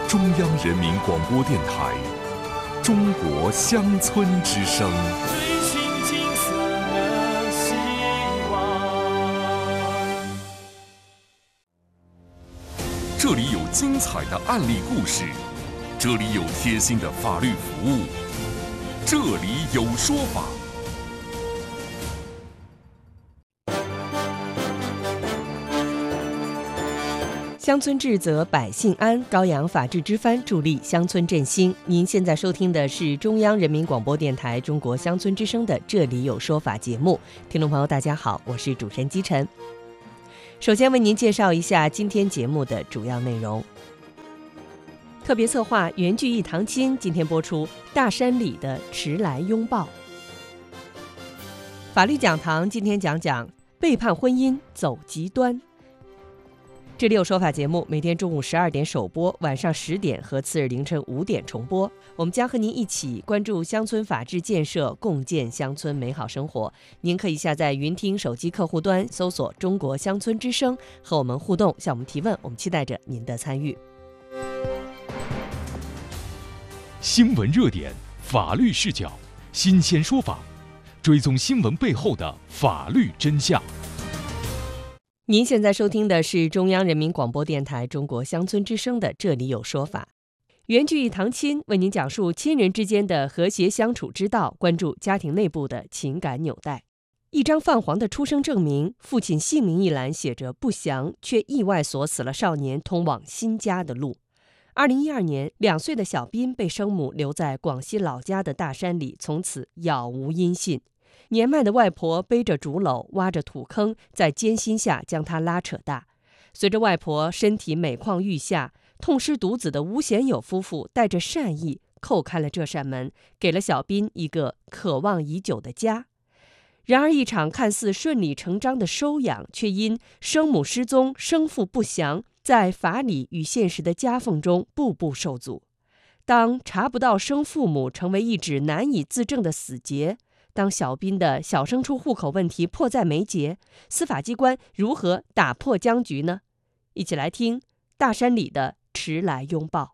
中央人民广播电台中国乡村之声。 追寻金色的希望。 这里有精彩的案例故事，这里有贴心的法律服务，这里有说法。 乡村治则百姓安，高扬法治之帆，助力乡村振兴。您现在收听的是中央人民广播电台中国乡村之声的《这里有说法》节目。听众朋友大家好，我是主持人姬晨。首先为您介绍一下今天节目的主要内容。特别策划缘聚一堂亲，今天播出大山里的迟来拥抱。法律讲堂今天讲讲背叛婚姻走极端。这里有说法节目每天中午12点首播，晚上10点和次日凌晨5点重播。我们将和您一起关注乡村法治建设，共建乡村美好生活。您可以下载云听手机客户端，搜索中国乡村之声，和我们互动，向我们提问，我们期待着您的参与。 新闻热点，法律视角，新鲜说法，追踪新闻背后的法律真相。 您现在收听的是中央人民广播电台中国乡村之声的《这里有说法》，缘聚一堂亲为您讲述亲人之间的和谐相处之道，关注家庭内部的情感纽带。一张泛黄的出生证明，父亲姓名一栏写着不详，却意外锁死了少年通往新家的路。2012年，2岁的小斌被生母留在广西老家的大山里，从此杳无音信。年迈的外婆背着竹篓，挖着土坑，在艰辛下将他拉扯大。随着外婆身体每况愈下，痛失独子的吴贤友夫妇带着善意叩开了这扇门，给了小斌一个渴望已久的家。然而一场看似顺理成章的收养，却因生母失踪、生父不详，在法理与现实的夹缝中步步受阻。当查不到生父母成为一纸难以自证的死结，当小斌的小升初户口问题迫在眉睫，司法机关如何打破僵局呢？一起来听大山里的迟来拥抱。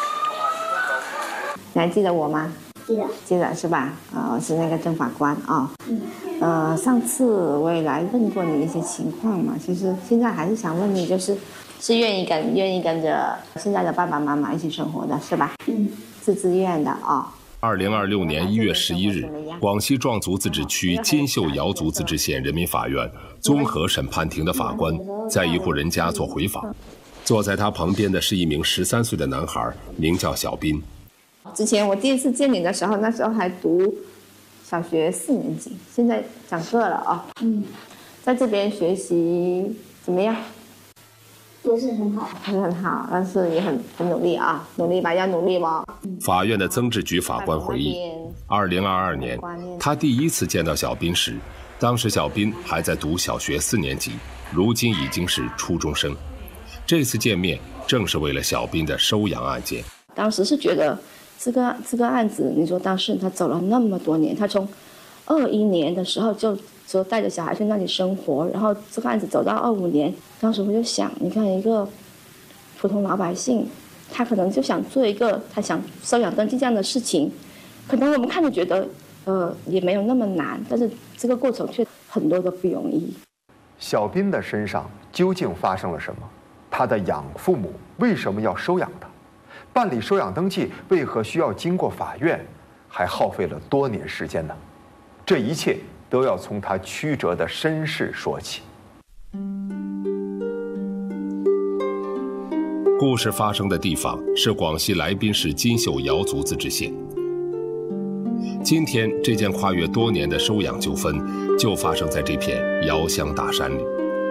你还记得我吗？记得是吧？我是那个郑法官啊。上次我也来问过你一些情况嘛，其实现在还是想问你，是愿意跟着现在的爸爸妈妈一起生活的是吧？是自愿的啊。 2026年1月11日，广西壮族自治区金秀瑶族自治县人民法院综合审判庭的法官在一户人家做回访，坐在他旁边的是一名13岁的男孩，名叫小斌。 之前我第一次见你的时候，那时候还读小学4年级，现在长个了啊。在这边学习怎么样？ 不是很好， 不是很好，但是也很努力啊，努力吧，要努力吧。 法院的曾志举法官回忆，2022年他第一次见到小斌时，当时小斌还在读小学4年级，如今已经是初中生。这次见面正是为了小斌的收养案件。 当时是觉得这个案子，你说当事人他走了那么多年，他从21年的时候就带着小孩去那里生活，然后这个案子走到25年，当时我就想，你看一个普通老百姓，他可能就想做一个他想收养登记这样的事情，可能我们看着觉得也没有那么难，但是这个过程却很多都不容易。 小斌的身上究竟发生了什么？他的养父母为什么要收养他？办理收养登记为何需要经过法院，还耗费了多年时间呢？这一切都要从他曲折的身世说起。 故事发生的地方是广西来宾市金秀瑶族自治县。今天这件跨越多年的收养纠纷，就发生在这片瑶乡大山里。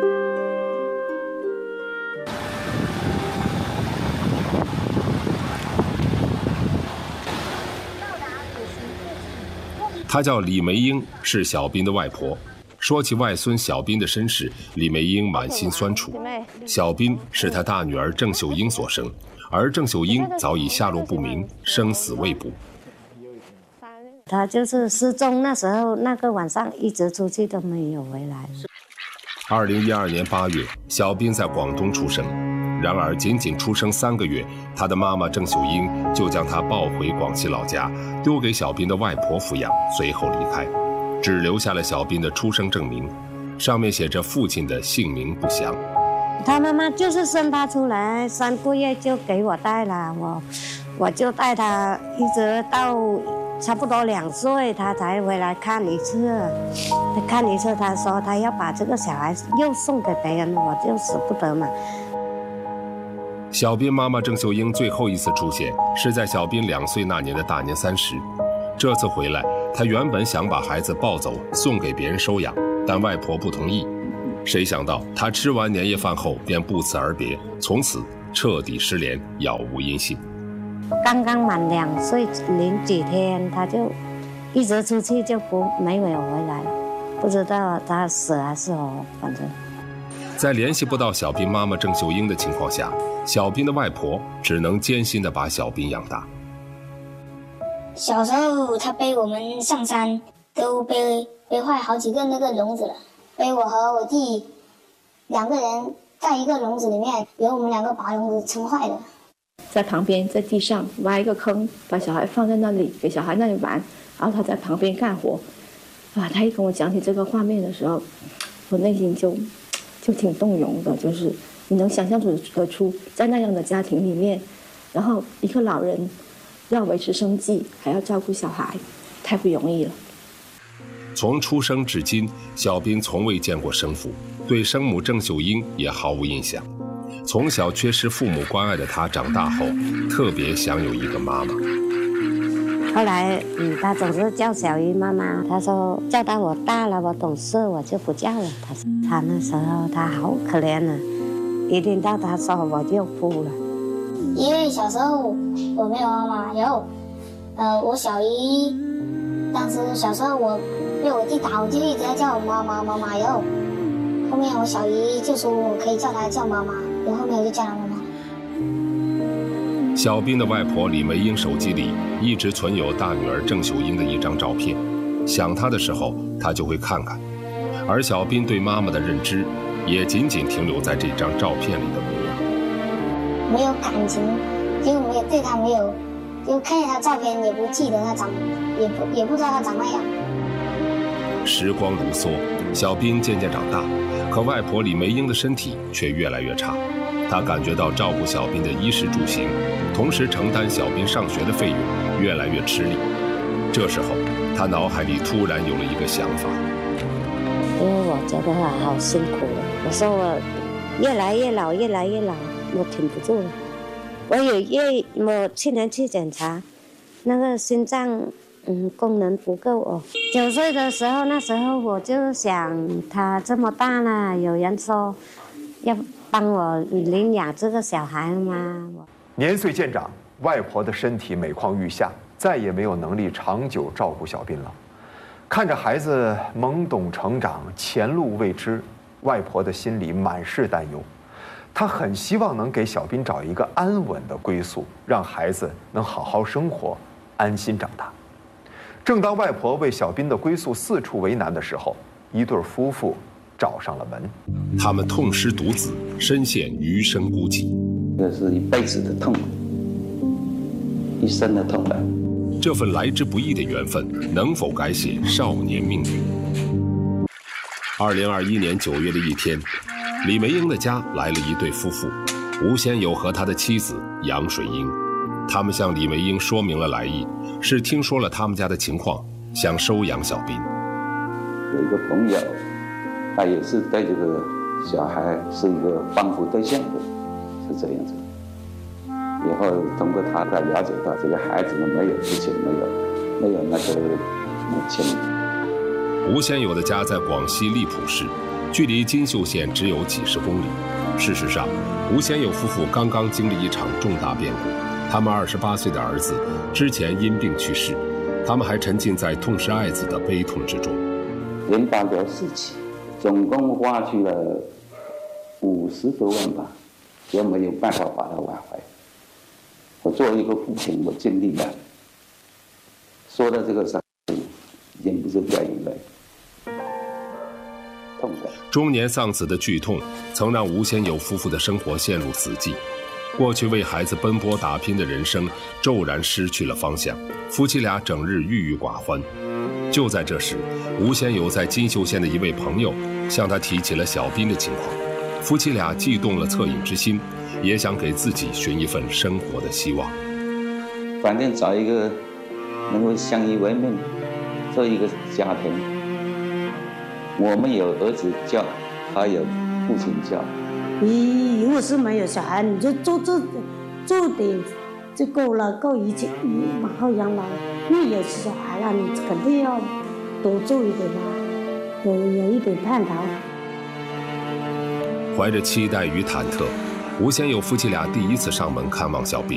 她叫李梅英，是小斌的外婆。说起外孙小斌的身世，李梅英满心酸楚。小斌是她大女儿郑秀英所生，而郑秀英早已下落不明，生死未卜。 他就是失踪，那时候那个晚上一直出去都没有回来。 2012年8月，小斌在广东出生， 然而仅仅出生3个月，他的妈妈郑秀英就将他抱回广西老家，丢给小斌的外婆抚养，随后离开，只留下了小斌的出生证明，上面写着父亲的姓名不详。 他妈妈就是生他出来3个月就给我带了，我就带他一直到差不多2岁，他才回来看一次。看一次，他说他要把这个小孩又送给别人，我就舍不得嘛。 小斌妈妈郑秀英最后一次出现是在小斌2岁那年的大年30。这次回来，她原本想把孩子抱走送给别人收养，但外婆不同意。谁想到她吃完年夜饭后便不辞而别，从此彻底失联，杳无音信。 刚刚满2岁零几天，他就一直出去就没有回来了，不知道他死还是活，反正。 在联系不到小斌妈妈郑秀英的情况下，小斌的外婆只能艰辛地把小斌养大。 小时候他背我们上山，都背坏好几个那个笼子了，背我和我弟2个人在一个笼子里面，有我们2个把笼子撑坏的。 在旁边在地上挖一个坑，把小孩放在那里，给小孩那里玩，然后他在旁边干活。他一跟我讲起这个画面的时候，我内心就挺动容的，就是你能想象得出在那样的家庭里面，然后一个老人要维持生计，还要照顾小孩，太不容易了。 从出生至今，小斌从未见过生父，对生母郑秀英也毫无印象。从小缺失父母关爱的他，长大后特别想有一个妈妈。 后来，他总是叫小姨妈妈。他说叫到我大了，我懂事，我就不叫了。他那时候他好可怜啊，一听到他说我就哭了。 因为小时候我没有妈妈，然后我小姨当时小时候我被我弟打，我就一直在叫我妈妈妈妈，然后后面我小姨就说我可以叫她叫妈妈，然后后面我就叫她妈妈。 小斌的外婆李梅英手机里一直存有大女儿郑秀英的一张照片，想她的时候她就会看看，而小斌对妈妈的认知也仅仅停留在这张照片里的模样。 没有感情，就没有对她没有，就看见她照片也不记得她长，也不知道她长那样。 时光如梭，小斌渐渐长大，可外婆李梅英的身体却越来越差。她感觉到照顾小斌的衣食住行，同时承担小斌上学的费用越来越吃力。这时候，她脑海里突然有了一个想法。 因为我觉得我好辛苦了，我说我越来越老，越来越老，我挺不住了。我去年去检查，那个心脏功能不够哦。9岁的时候，那时候我就想，他这么大了，有人说要帮我领养这个小孩吗？ 年岁渐长，外婆的身体每况愈下，再也没有能力长久照顾小斌了。看着孩子懵懂成长，前路未知，外婆的心里满是担忧。她很希望能给小斌找一个安稳的归宿，让孩子能好好生活，安心长大。正当外婆为小斌的归宿四处为难的时候，一对夫妇找上了门。 他们痛失独子，深陷余生孤寂。 这是一辈子的痛，一生的痛了。 这份来之不易的缘分，能否改写少年命运？2021年9月的一天，李梅英的家来了一对夫妇，吴先友和他的妻子杨水英。他们向李梅英说明了来意，是听说了他们家的情况，想收养小斌。 有一个朋友，他也是对这个小孩是一个帮扶对象的，是这样子。以后通过他才了解到，这个孩子呢没有父亲，没有那个母亲。 吴先友的家在广西荔浦市，距离金秀县只有几十公里。事实上，吴先友夫妇刚刚经历一场重大变故，他们28岁的儿子之前因病去世，他们还沉浸在痛失爱子的悲痛之中。 联邦的事情，总共花去了50多万吧，也没有办法把它挽回。我作为一个父亲，我尽力了。说到这个伤心，已经不是掉眼泪，痛的。 中年丧子的剧痛，曾让吴先友夫妇的生活陷入死寂。过去为孩子奔波打拼的人生骤然失去了方向，夫妻俩整日郁郁寡欢。就在这时，吴先友在金秀县的一位朋友向他提起了小斌的情况，夫妻俩既动了恻隐之心，也想给自己寻一份生活的希望。 反正找一个能够相依为命，做一个家庭。我们有儿子教，他有父亲教。 你如果是没有小孩，你就做点就够了，够一切往后养老。因为有小孩了，你肯定要多做一点嘛，有一点盼头。 怀着期待与忐忑，吴先友夫妻俩第一次上门看望小斌。